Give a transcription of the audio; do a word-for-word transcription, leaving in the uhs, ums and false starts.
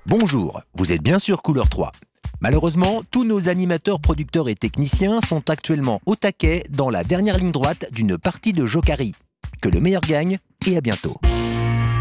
Bonjour, vous êtes bien sûr Couleur trois. Malheureusement, tous nos animateurs, producteurs et techniciens sont actuellement au taquet dans la dernière ligne droite d'une partie de Jokari. Que le meilleur gagne et à bientôt.